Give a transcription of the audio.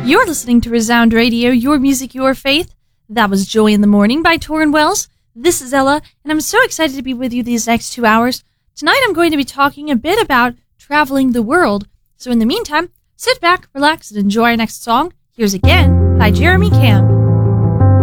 You're listening to Resound Radio, your music, your faith. That was Joy in the Morning by Torrin Wells. This is Ella, and I'm so excited to be with you these next 2 hours. Tonight I'm going to be talking a bit about traveling the world. So in the meantime, sit back, relax, and enjoy our next song. Here's Again by Jeremy Camp.